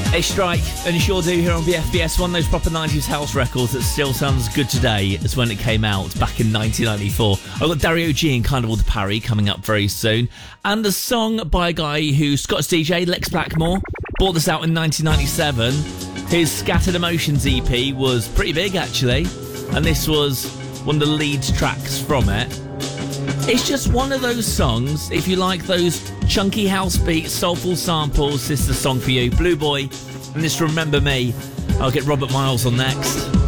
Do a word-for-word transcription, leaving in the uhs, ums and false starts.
Hey Strike, and you sure do here on V F B S, one of those proper nineties house records that still sounds good today as when it came out back in nineteen ninety-four. I've got Dario G and Carnival de Paris coming up very soon, and a song by a guy who, Scott's D J, Lex Blackmore, brought this out in nineteen ninety-seven. His Scattered Emotions E P was pretty big actually, and this was one of the lead tracks from it. It's just one of those songs, if you like those chunky house beats, soulful samples, this is the song for you. Blue Boy, and this Remember Me. I'll get Robert Miles on next.